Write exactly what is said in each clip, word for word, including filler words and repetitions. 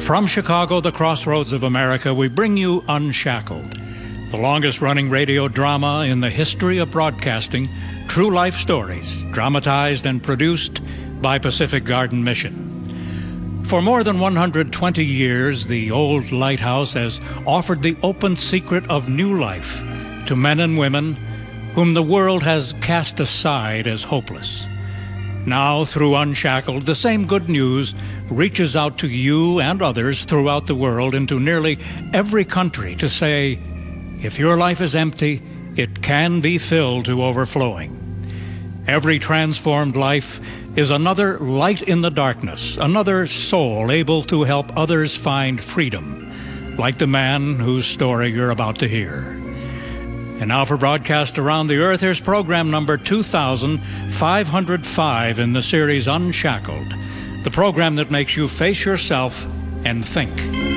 From Chicago, the crossroads of America, we bring you Unshackled, the longest-running radio drama in the history of broadcasting, true life stories, dramatized and produced by Pacific Garden Mission. For more than one hundred twenty years, the old lighthouse has offered the open secret of new life to men and women whom the world has cast aside as hopeless. Now, through Unshackled, the same good news reaches out to you and others throughout the world into nearly every country to say, if your life is empty, it can be filled to overflowing. Every transformed life is another light in the darkness, another soul able to help others find freedom, like the man whose story you're about to hear. And now for broadcast around the earth, here's program number two thousand five hundred five in the series Unshackled, the program that makes you face yourself and think.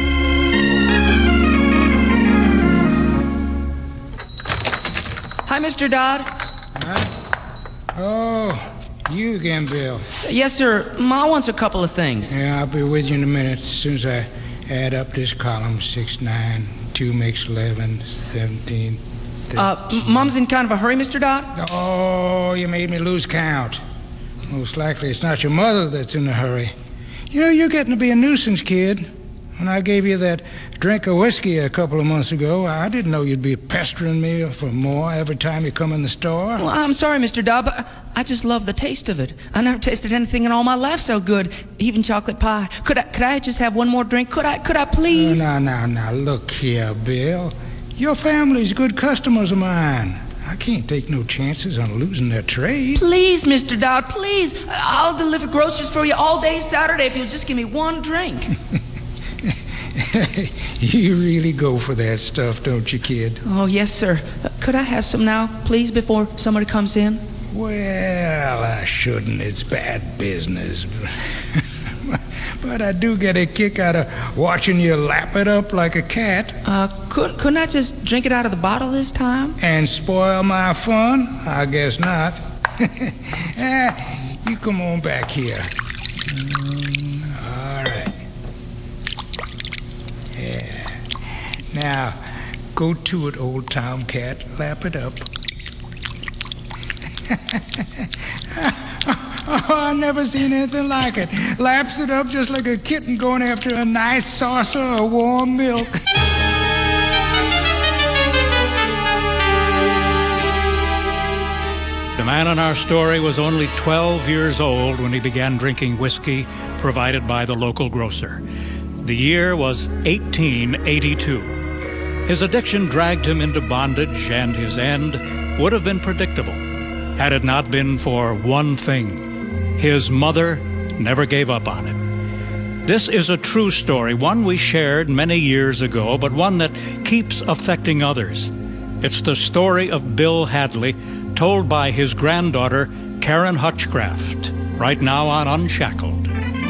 Hi, Mister Dodd. Huh? Oh, you again, Bill. Yes, sir. Ma wants a couple of things. Yeah, I'll be with you in a minute. As soon as I add up this column, six, nine, two makes eleven, seventeen... Uh, m- Mom's in kind of a hurry, Mister Dodd? Oh, you made me lose count. Most likely it's not your mother that's in a hurry. You know, you're getting to be a nuisance, kid. When I gave you that drink of whiskey a couple of months ago, I didn't know you'd be pestering me for more every time you come in the store. Well, I'm sorry, Mister Dodd, but I just love the taste of it. I never tasted anything in all my life so good, even chocolate pie. Could I, could I just have one more drink? Could I, could I please? Oh, now, now, now, look here, Bill. Your family's good customers of mine. I can't take no chances on losing their trade. Please, Mister Dodd, please. I'll deliver groceries for you all day Saturday if you'll just give me one drink. You really go for that stuff, don't you, kid? Oh, yes, sir. Uh, could I have some now, please, before somebody comes in? Well, I shouldn't. It's bad business. But I do get a kick out of watching you lap it up like a cat. Uh, couldn't, couldn't I just drink it out of the bottle this time? And spoil my fun? I guess not. ah, you come on back here. Mm, all right. Yeah. Now, go to it, old tomcat. Lap it up. Oh, I've never seen anything like it. Laps it up just like a kitten going after a nice saucer of warm milk. The man in our story was only twelve years old when he began drinking whiskey provided by the local grocer. The year was eighteen eighty-two. His addiction dragged him into bondage, and his end would have been predictable had it not been for one thing. His mother never gave up on him. This is a true story, one we shared many years ago, but one that keeps affecting others. It's the story of Bill Hadley, told by his granddaughter, Karen Hutchcraft, right now on Unshackled.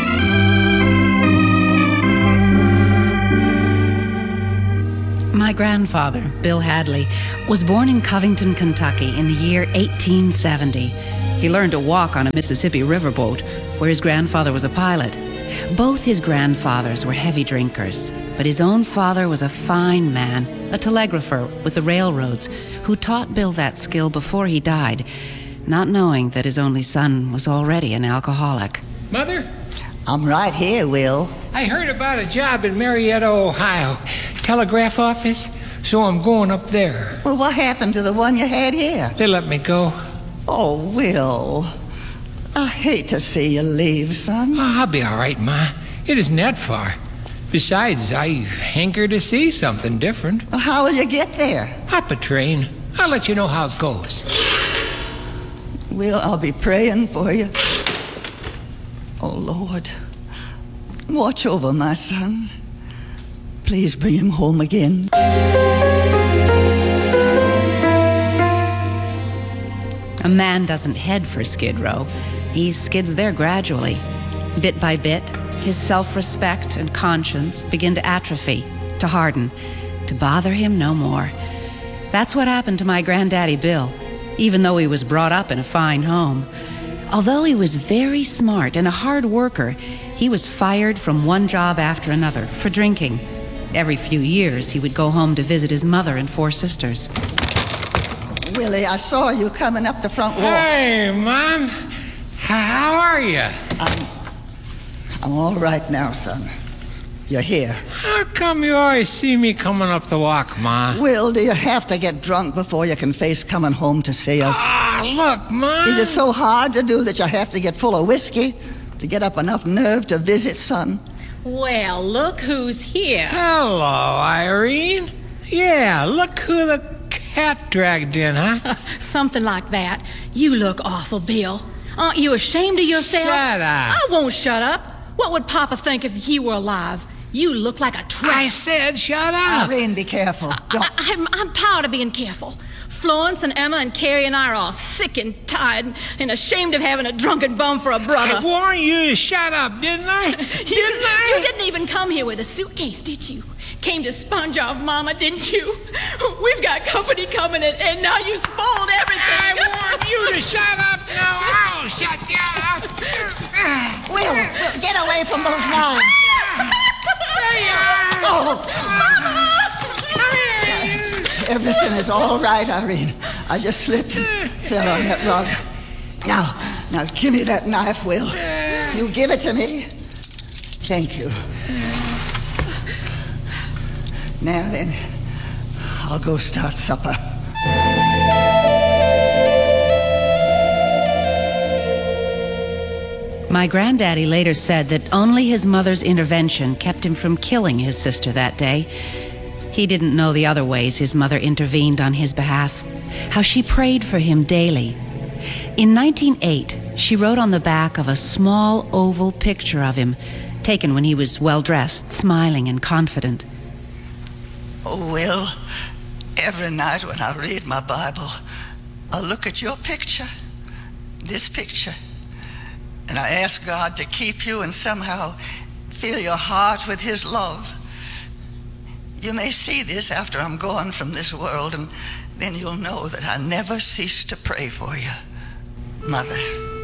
My grandfather, Bill Hadley, was born in Covington, Kentucky in the year eighteen seventy. He learned to walk on a Mississippi riverboat, where his grandfather was a pilot. Both his grandfathers were heavy drinkers, but his own father was a fine man, a telegrapher with the railroads, who taught Bill that skill before he died, not knowing that his only son was already an alcoholic. Mother? I'm right here, Will. I heard about a job in Marietta, Ohio. Telegraph office, so I'm going up there. Well, what happened to the one you had here? They let me go. Oh, Will. I hate to see you leave, son. Oh, I'll be all right, Ma. It isn't that far. Besides, I hanker to see something different. Well, how will you get there? Hop a train. I'll let you know how it goes. Will, I'll be praying for you. Oh, Lord. Watch over my son. Please bring him home again. A man doesn't head for Skid Row. He skids there gradually. Bit by bit, his self-respect and conscience begin to atrophy, to harden, to bother him no more. That's what happened to my granddaddy Bill, even though he was brought up in a fine home. Although he was very smart and a hard worker, he was fired from one job after another for drinking. Every few years, he would go home to visit his mother and four sisters. Willie, I saw you coming up the front walk. Hey, Mom. How are you? I'm, I'm all right now, son. You're here. How come you always see me coming up the walk, Ma? Will, do you have to get drunk before you can face coming home to see us? Ah, look, Ma. Is it so hard to do that you have to get full of whiskey to get up enough nerve to visit, son? Well, look who's here. Hello, Irene. Yeah, look who the cat dragged in, huh? Something like that. You look awful, Bill. Aren't you ashamed of yourself? Shut up. I won't shut up. What would Papa think if he were alive? You look like a tramp. I said shut up. Irene, be careful. Don't. I, I'm, I'm tired of being careful. Florence and Emma and Carrie and I are all sick and tired and ashamed of having a drunken bum for a brother. I warned you to shut up, didn't I? Didn't you, I? You didn't even come here with a suitcase, did you? Came to sponge off Mama, didn't you? We've got company coming and, and now you spoiled everything. I warned you to shut up. Now I'll shut you up. Will, Will, get away from those knives. Oh. Everything is all right, Irene. I just slipped and fell on that rug. Now, now give me that knife, Will. You give it to me. Thank you. Now then, I'll go start supper. My granddaddy later said that only his mother's intervention kept him from killing his sister that day. He didn't know the other ways his mother intervened on his behalf, how she prayed for him daily. In nineteen oh eight, she wrote on the back of a small oval picture of him, taken when he was well-dressed, smiling and confident. Oh, Will, every night when I read my Bible, I look at your picture, this picture, and I ask God to keep you and somehow fill your heart with His love. You may see this after I'm gone from this world, and then you'll know that I never cease to pray for you, Mother.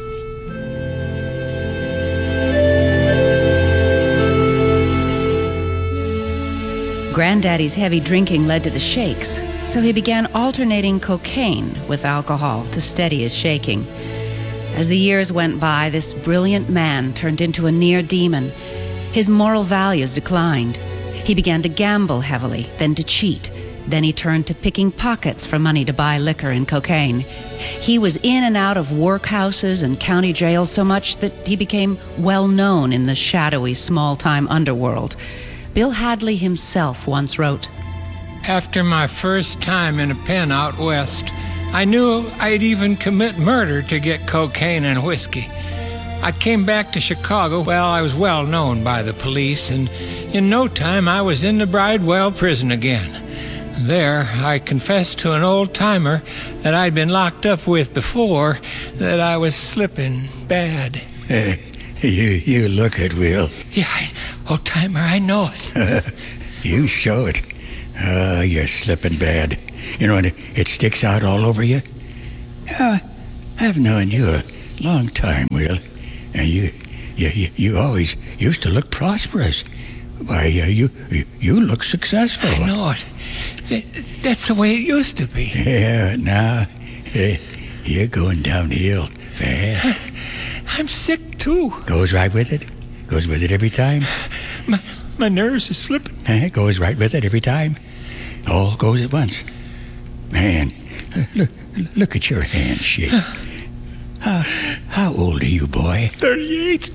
Granddaddy's heavy drinking led to the shakes, so he began alternating cocaine with alcohol to steady his shaking. As the years went by, this brilliant man turned into a near demon. His moral values declined. He began to gamble heavily, then to cheat. Then he turned to picking pockets for money to buy liquor and cocaine. He was in and out of workhouses and county jails so much that he became well known in the shadowy, small-time underworld. Bill Hadley himself once wrote, After my first time in a pen out west, I knew I'd even commit murder to get cocaine and whiskey. I came back to Chicago. Well, I was well known by the police, and in no time I was in the Bridewell prison again. There, I confessed to an old-timer that I'd been locked up with before that I was slipping bad. Hey, you, you look it, Will. Yeah, I, old-timer, I know it. You show it. Oh, you're slipping bad. You know, it, it sticks out all over you. Uh, I've known you a long time, Will. And you, you, you, you always used to look prosperous. Why, uh, you, you, you look successful. I know it. That's the way it used to be. Yeah, now, uh, you're going downhill fast. I'm sick, too. Goes right with it? Goes with it every time? My, my nerves are slipping. Uh, goes right with it every time? All goes at once. Man, uh, look, look at your hand shake. How, how old are you, boy? Thirty-eight.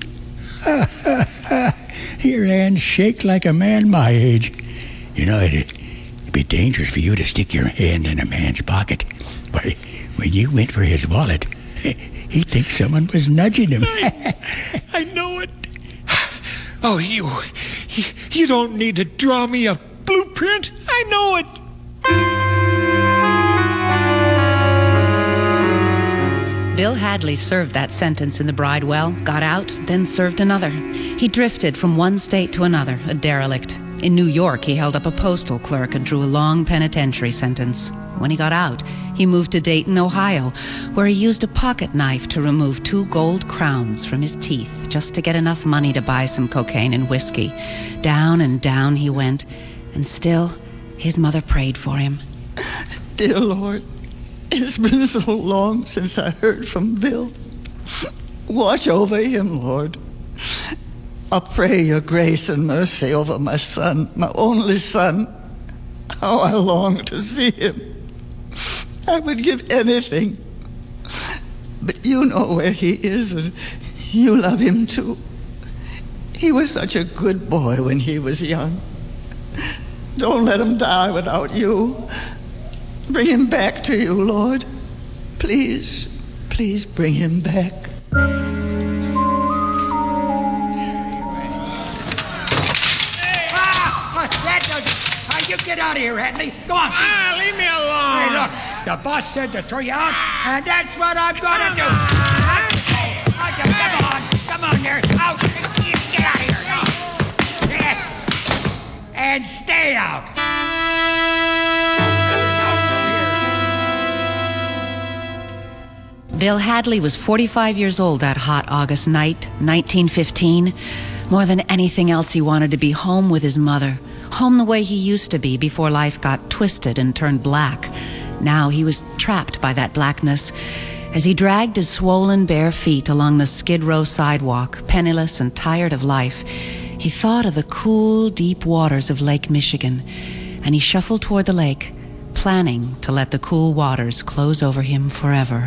Your hands shake like a man my age. You know, it'd, it'd be dangerous for you to stick your hand in a man's pocket. Why, when you went for his wallet, he'd think someone was nudging him. I, I know it. Oh, you, you, you don't need to draw me a blueprint. I know it. Bill Hadley served that sentence in the Bridewell, got out, then served another. He drifted from one state to another, a derelict. In New York, he held up a postal clerk and drew a long penitentiary sentence. When he got out, he moved to Dayton, Ohio, where he used a pocket knife to remove two gold crowns from his teeth just to get enough money to buy some cocaine and whiskey. Down and down he went, and still his mother prayed for him. Dear Lord, it's been so long since I heard from Bill. Watch over him, Lord. I pray your grace and mercy over my son, my only son. How I long to see him. I would give anything. But you know where he is, and you love him too. He was such a good boy when he was young. Don't let him die without you. Bring him back to you, Lord. Please, please bring him back. You get out of here, Hadley. Go on. Ah, leave me alone. Hey, look, the boss said to throw you out, and that's what I'm gonna do. Come on, come on there. Out. Get out of here. Yeah. And stay out. Bill Hadley was forty-five years old that hot August night, nineteen fifteen. More than anything else, he wanted to be home with his mother. Home the way he used to be before life got twisted and turned black. Now he was trapped by that blackness. As he dragged his swollen bare feet along the Skid Row sidewalk, penniless and tired of life, he thought of the cool, deep waters of Lake Michigan, and he shuffled toward the lake, planning to let the cool waters close over him forever.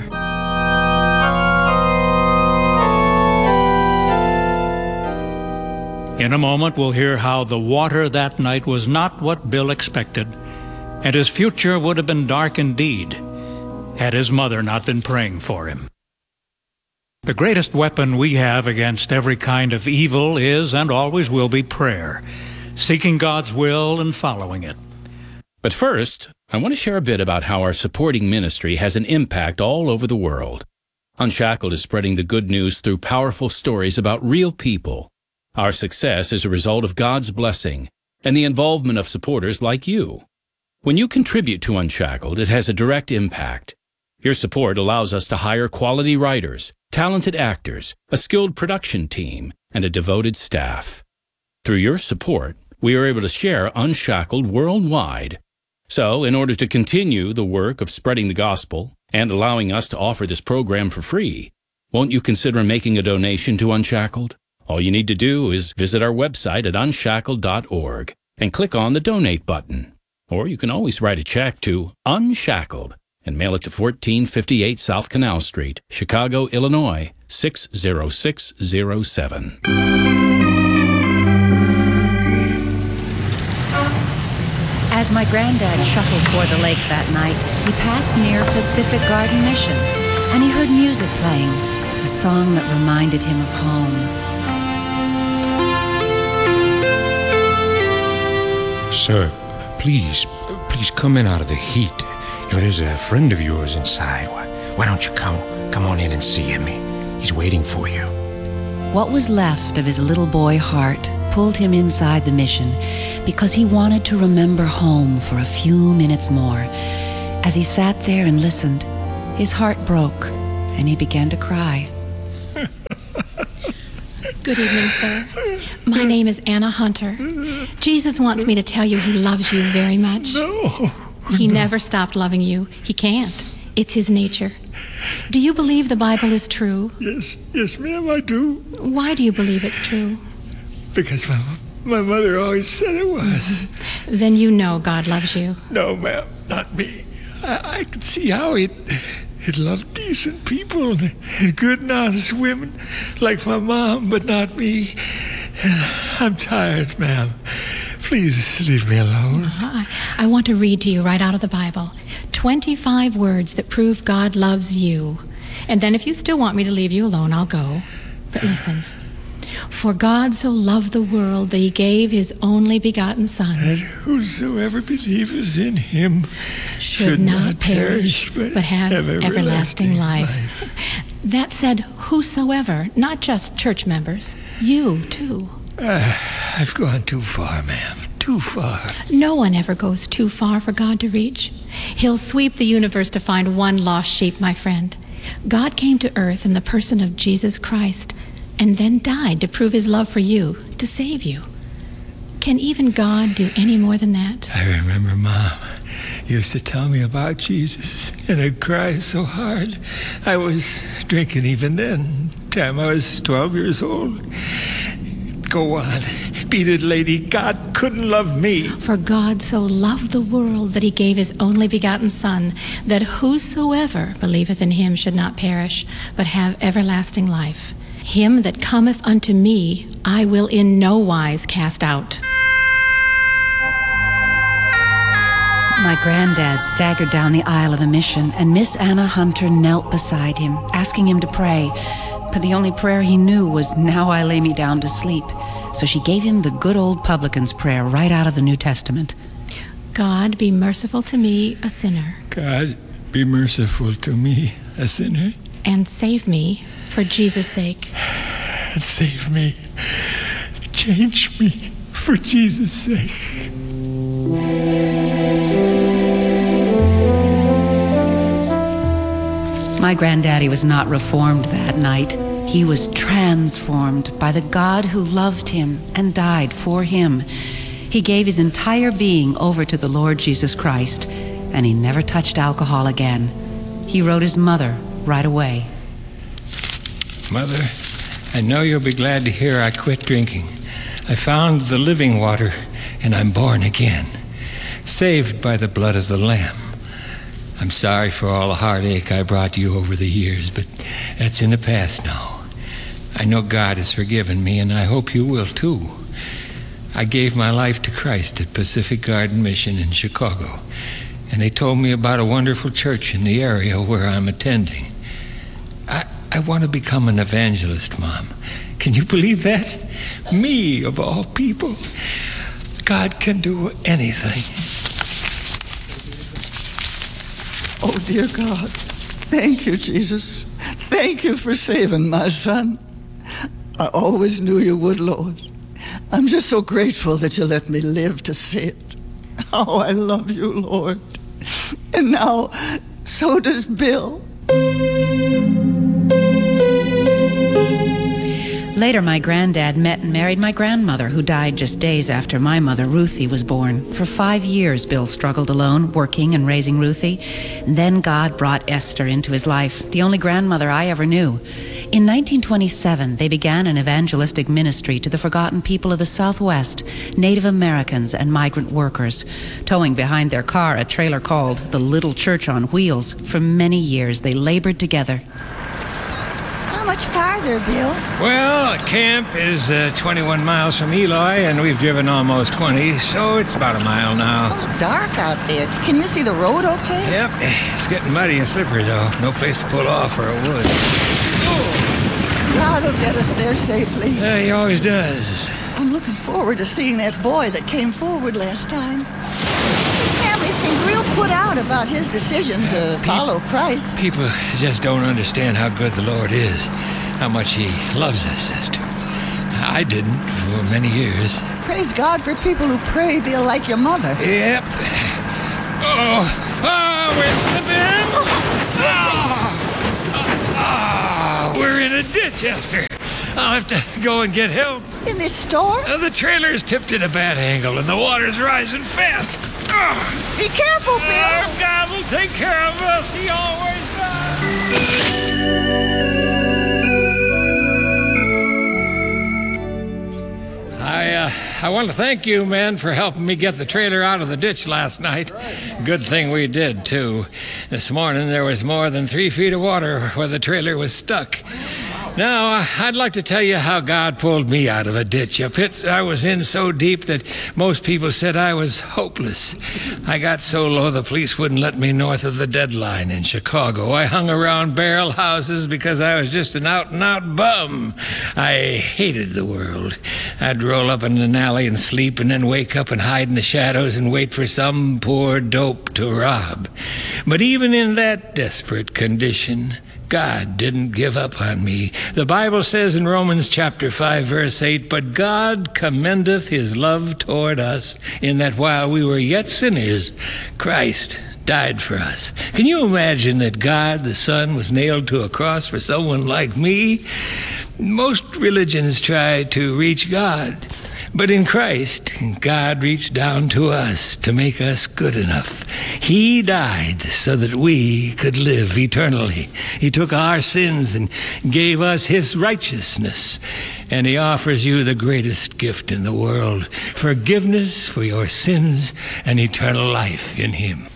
In a moment, we'll hear how the water that night was not what Bill expected, and his future would have been dark indeed had his mother not been praying for him. The greatest weapon we have against every kind of evil is and always will be prayer, seeking God's will and following it. But first, I want to share a bit about how our supporting ministry has an impact all over the world. Unshackled is spreading the good news through powerful stories about real people. Our success is a result of God's blessing and the involvement of supporters like you. When you contribute to Unshackled, it has a direct impact. Your support allows us to hire quality writers, talented actors, a skilled production team, and a devoted staff. Through your support, we are able to share Unshackled worldwide. So, in order to continue the work of spreading the gospel and allowing us to offer this program for free, won't you consider making a donation to Unshackled? All you need to do is visit our website at unshackled dot org and click on the Donate button. Or you can always write a check to Unshackled and mail it to fourteen fifty-eight South Canal Street, Chicago, Illinois, six zero six zero seven. As my granddad shuffled toward the lake that night, he passed near Pacific Garden Mission, and he heard music playing, a song that reminded him of home. Sir, please, please come in out of the heat. You know, there's a friend of yours inside. Why, why don't you come, come on in and see him? He's waiting for you. What was left of his little boy heart pulled him inside the mission because he wanted to remember home for a few minutes more. As he sat there and listened, his heart broke and he began to cry. Good evening, sir. My name is Anna Hunter. Jesus wants me to tell you he loves you very much. No. He never stopped loving you. He can't. It's his nature. Do you believe the Bible is true? Yes, yes, ma'am, I do. Why do you believe it's true? Because my, my mother always said it was. Then you know God loves you. No, ma'am, not me. I, I can see how it... He'd love decent people and, and good and honest women like my mom, but not me. And I'm tired, ma'am. Please leave me alone. I, I want to read to you right out of the Bible. twenty-five words that prove God loves you. And then if you still want me to leave you alone, I'll go. But listen. For God so loved the world that he gave his only begotten Son. That whosoever believeth in him should, should not, not perish, but, but have, have everlasting, everlasting life. life. That said, whosoever, not just church members. You, too. Uh, I've gone too far, ma'am. Too too far. No one ever goes too far for God to reach. He'll sweep the universe to find one lost sheep, my friend. God came to earth in the person of Jesus Christ and then died to prove his love for you, to save you. Can even God do any more than that? I remember Mom used to tell me about Jesus, and I'd cry so hard. I was drinking even then, time I was twelve years old. Go on, beat it, lady. God couldn't love me. For God so loved the world that he gave his only begotten Son, that whosoever believeth in him should not perish, but have everlasting life. Him that cometh unto me, I will in no wise cast out. My granddad staggered down the aisle of the mission, and Miss Anna Hunter knelt beside him, asking him to pray. But the only prayer he knew was, "Now I lay me down to sleep." So she gave him the good old publican's prayer right out of the New Testament. God be merciful to me, a sinner. God be merciful to me, a sinner. And save me for Jesus' sake. And save me. Change me for Jesus' sake. My granddaddy was not reformed that night. He was transformed by the God who loved him and died for him. He gave his entire being over to the Lord Jesus Christ, and he never touched alcohol again. He wrote his mother right away. Mother, I know you'll be glad to hear I quit drinking. I found the living water, and I'm born again, saved by the blood of the Lamb. I'm sorry for all the heartache I brought you over the years, but that's in the past now. I know God has forgiven me, and I hope you will too. I gave my life to Christ at Pacific Garden Mission in Chicago, and they told me about a wonderful church in the area where I'm attending. I, I want to become an evangelist, Mom. Can you believe that? Me, of all people. God can do anything. Oh, dear God, thank you, Jesus. Thank you for saving my son. I always knew you would, Lord. I'm just so grateful that you let me live to see it. Oh, I love you, Lord. And now, so does Bill. Later, my granddad met and married my grandmother, who died just days after my mother, Ruthie, was born. For five years, Bill struggled alone, working and raising Ruthie. And then God brought Esther into his life, the only grandmother I ever knew. In nineteen twenty-seven, they began an evangelistic ministry to the forgotten people of the Southwest, Native Americans and migrant workers, towing behind their car a trailer called the Little Church on Wheels. For many years, they labored together. How much farther, Bill? Well, camp is uh, twenty-one miles from Eloy, and we've driven almost twenty, so it's about a mile now. It's dark out there. Can you see the road okay? Yep, it's getting muddy and slippery, though. No place to pull off or a wood. God will get us there safely. Yeah, he always does. I'm looking forward to seeing that boy that came forward last time. His family seemed real put out about his decision to follow Christ. People just don't understand how good the Lord is, how much he loves us, Esther. I didn't for many years. Praise God for people who pray, Bill, like your mother. Yep. Oh, oh, we're slipping. Oh, oh, we're in a ditch, Esther. I'll have to go and get help. In this storm? Uh, the trailer's tipped at a bad angle, and the water's rising fast. Oh. Be careful, Bill. Oh, God will take care of us. He always does. I, uh, I want to thank you, men, for helping me get the trailer out of the ditch last night. Good thing we did, too. This morning there was more than three feet of water where the trailer was stuck. Now, uh, I'd like to tell you how God pulled me out of a ditch, a pit I was in so deep that most people said I was hopeless. I got so low the police wouldn't let me north of the deadline in Chicago. I hung around barrel houses because I was just an out-and-out bum. I hated the world. I'd roll up in an alley and sleep and then wake up and hide in the shadows and wait for some poor dope to rob. But even in that desperate condition, God didn't give up on me. The Bible says in Romans chapter five, verse eight, "But God commendeth his love toward us, in that while we were yet sinners, Christ died for us." Can you imagine that God the Son was nailed to a cross for someone like me? Most religions try to reach God, but in Christ, God reached down to us to make us good enough. He died so that we could live eternally. He took our sins and gave us his righteousness. And he offers you the greatest gift in the world, forgiveness for your sins and eternal life in him.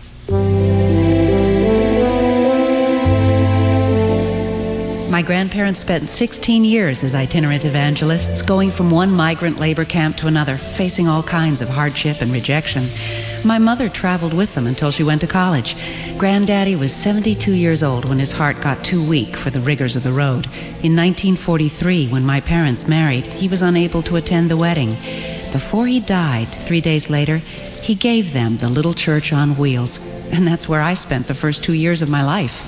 My grandparents spent sixteen years as itinerant evangelists, going from one migrant labor camp to another, facing all kinds of hardship and rejection. My mother traveled with them until she went to college. Granddaddy was seventy-two years old when his heart got too weak for the rigors of the road. In nineteen forty-three, when my parents married, he was unable to attend the wedding. Before he died, three days later, he gave them the little church on wheels, and that's where I spent the first two years of my life.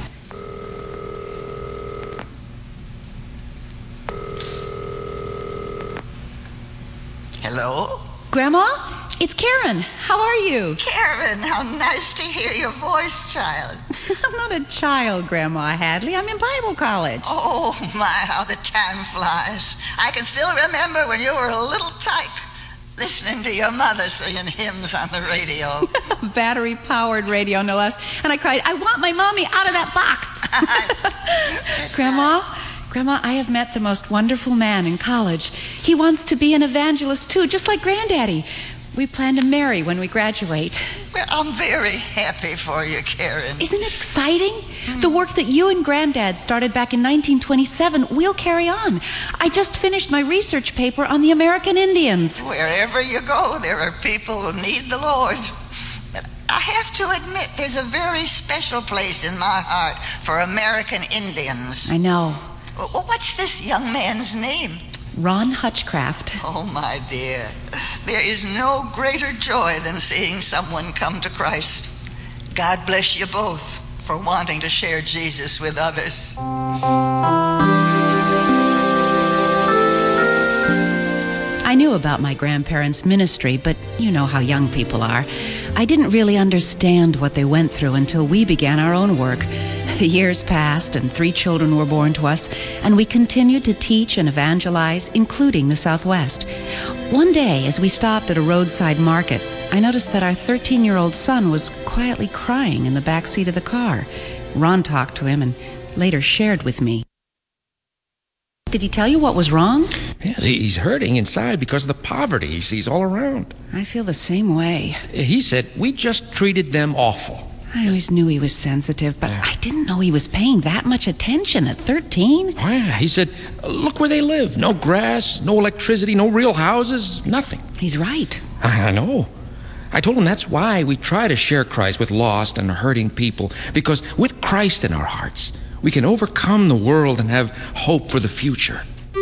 Hello? Grandma? It's Karen. How are you? Karen, how nice to hear your voice, child. I'm not a child, Grandma Hadley. I'm in Bible college. Oh, my, how the time flies. I can still remember when you were a little tyke, listening to your mother singing hymns on the radio. Battery-powered radio, no less. And I cried, "I want my mommy out of that box." Grandma? Grandma, I have met the most wonderful man in college. He wants to be an evangelist, too, just like Granddaddy. We plan to marry when we graduate. Well, I'm very happy for you, Karen. Isn't it exciting? Mm. The work that you and Granddad started back in nineteen twenty-seven, we'll carry on. I just finished my research paper on the American Indians. Wherever you go, there are people who need the Lord. But I have to admit, there's a very special place in my heart for American Indians. I know. Well, what's this young man's name? Ron Hutchcraft. Oh, my dear. There is no greater joy than seeing someone come to Christ. God bless you both for wanting to share Jesus with others. I knew about my grandparents' ministry, but you know how young people are. I didn't really understand what they went through until we began our own work. The years passed, and three children were born to us, and we continued to teach and evangelize, including the Southwest. One day, as we stopped at a roadside market, I noticed that our thirteen-year-old son was quietly crying in the back seat of the car. Ron talked to him and later shared with me. Did he tell you what was wrong? Yeah, he's hurting inside because of the poverty he sees all around. I feel the same way. He said, "We just treated them awful." I always knew he was sensitive, but I didn't know he was paying that much attention at thirteen. Oh, yeah. He said, "Look where they live. No grass, no electricity, no real houses, nothing." He's right. I know. I told him that's why we try to share Christ with lost and hurting people, because with Christ in our hearts, we can overcome the world and have hope for the future.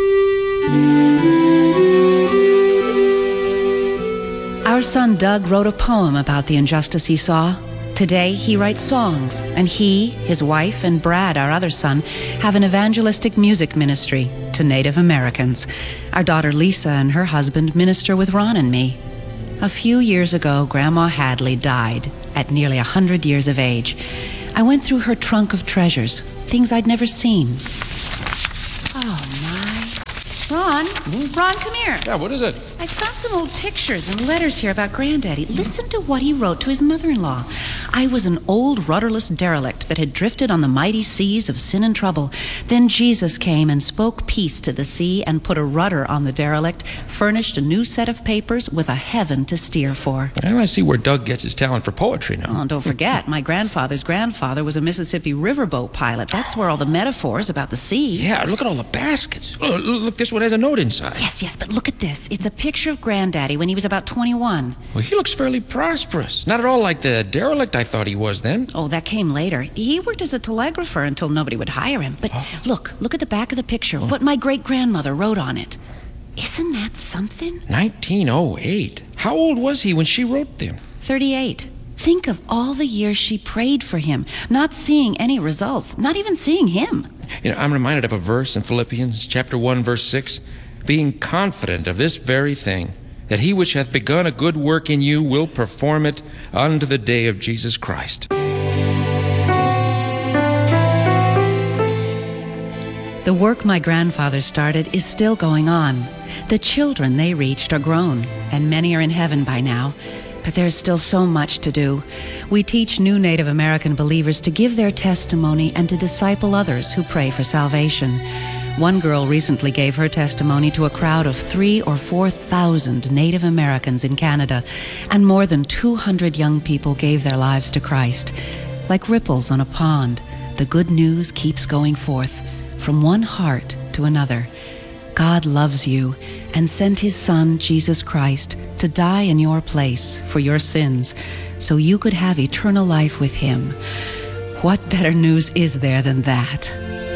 Our son Doug wrote a poem about the injustice he saw. Today, he writes songs, and he, his wife, and Brad, our other son, have an evangelistic music ministry to Native Americans. Our daughter Lisa and her husband minister with Ron and me. A few years ago, Grandma Hadley died at nearly a hundred years of age. I went through her trunk of treasures, things I'd never seen. Oh, my. Ron, Ron, come here. Yeah, what is it? I found some old pictures and letters here about Granddaddy. Listen to what he wrote to his mother-in-law. "I was an old rudderless derelict that had drifted on the mighty seas of sin and trouble. Then Jesus came and spoke peace to the sea and put a rudder on the derelict, furnished a new set of papers with a heaven to steer for." Well, I see where Doug gets his talent for poetry now. Oh, and don't forget, my grandfather's grandfather was a Mississippi riverboat pilot. That's where all the metaphors about the sea. Yeah, look at all the baskets. Oh, look, this one has a note inside. Yes, yes, but look at this. It's a picture of Granddaddy when he was about twenty-one. Well, he looks fairly prosperous. Not at all like the derelict I thought he was then. Oh, that came later. He worked as a telegrapher until nobody would hire him. But oh. look, look at the back of the picture. Oh. What my great-grandmother wrote on it. Isn't that something? nineteen oh eight. How old was he when she wrote them? thirty-eight. Think of all the years she prayed for him, not seeing any results, not even seeing him. You know, I'm reminded of a verse in Philippians chapter one, verse six, being confident of this very thing, that he which hath begun a good work in you will perform it unto the day of Jesus Christ. The work my grandfather started is still going on. The children they reached are grown, and many are in heaven by now. But there's still so much to do. We teach new Native American believers to give their testimony and to disciple others who pray for salvation. One girl recently gave her testimony to a crowd of three or four thousand Native Americans in Canada, and more than two hundred young people gave their lives to Christ. Like ripples on a pond, the good news keeps going forth from one heart to another. God loves you and sent his Son, Jesus Christ, to die in your place for your sins, so you could have eternal life with him. What better news is there than that?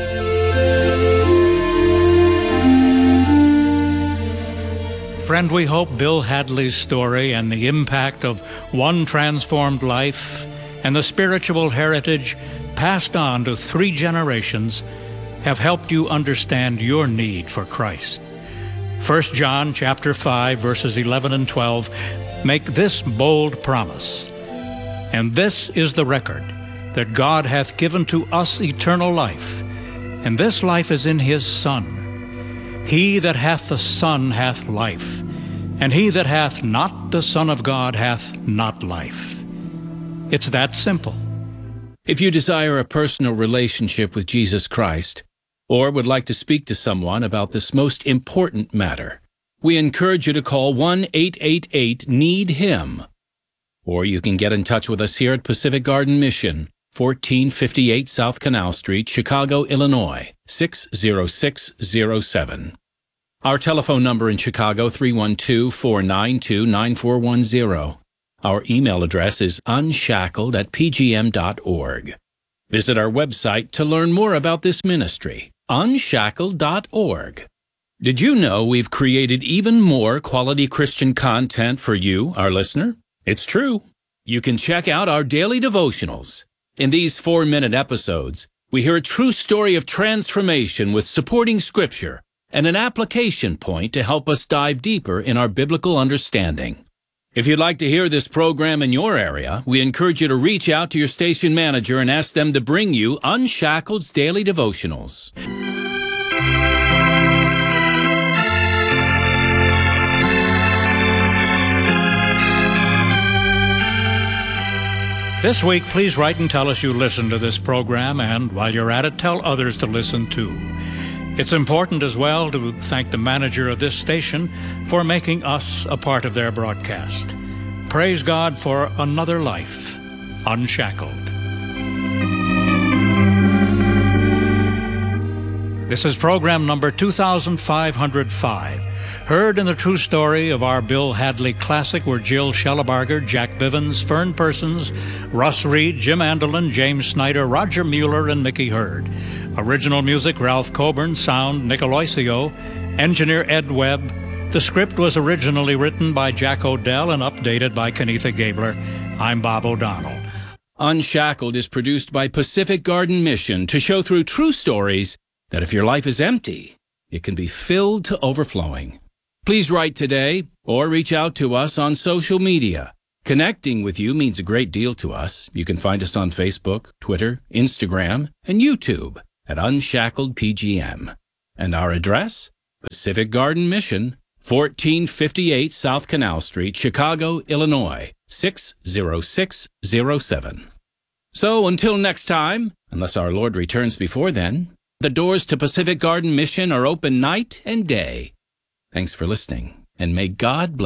Friend, we hope Bill Hadley's story and the impact of one transformed life and the spiritual heritage passed on to three generations have helped you understand your need for Christ. First John chapter five, verses eleven and twelve make this bold promise. And this is the record, that God hath given to us eternal life, and this life is in his Son. He that hath the Son hath life, and he that hath not the Son of God hath not life. It's that simple. If you desire a personal relationship with Jesus Christ, or would like to speak to someone about this most important matter, we encourage you to call one eight eight eight need him. Or you can get in touch with us here at Pacific Garden Mission, fourteen fifty-eight South Canal Street, Chicago, Illinois, six zero six zero seven. Our telephone number in Chicago, three one two, four nine two, nine four one zero. Our email address is unshackled at p g m dot org. Visit our website to learn more about this ministry, unshackled dot org. Did you know we've created even more quality Christian content for you, our listener? It's true. You can check out our daily devotionals. In these four-minute episodes, we hear a true story of transformation with supporting scripture and an application point to help us dive deeper in our biblical understanding. If you'd like to hear this program in your area, we encourage you to reach out to your station manager and ask them to bring you Unshackled's Daily Devotionals. This week, please write and tell us you listened to this program, and while you're at it, tell others to listen too. It's important as well to thank the manager of this station for making us a part of their broadcast. Praise God for another life unshackled. This is program number two thousand five hundred five. Heard in the true story of our Bill Hadley classic were Jill Shellabarger, Jack Bivens, Fern Persons, Russ Reed, Jim Andelin, James Snyder, Roger Mueller, and Mickey Hurd. Original music, Ralph Coburn. Sound, Nick Aloisio. Engineer, Ed Webb. The script was originally written by Jack Odell and updated by Kenitha Gabler. I'm Bob O'Donnell. Unshackled is produced by Pacific Garden Mission to show through true stories that if your life is empty, it can be filled to overflowing. Please write today or reach out to us on social media. Connecting with you means a great deal to us. You can find us on Facebook, Twitter, Instagram, and YouTube at Unshackled P G M. And our address? Pacific Garden Mission, fourteen fifty-eight South Canal Street, Chicago, Illinois, six zero six zero seven. So until next time, unless our Lord returns before then, the doors to Pacific Garden Mission are open night and day. Thanks for listening, and may God bless.